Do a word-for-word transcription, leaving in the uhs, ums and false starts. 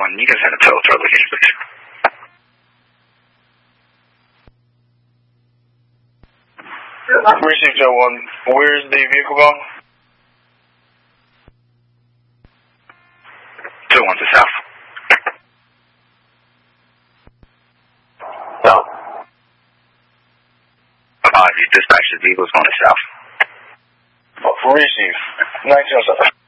one, you can send a tow truck location, please. Received Joe one. Where's the vehicle going? Joe one to south. No. Uh, the dispatch, the vehicle's going to south. Oh, receive. nineteen oh seven.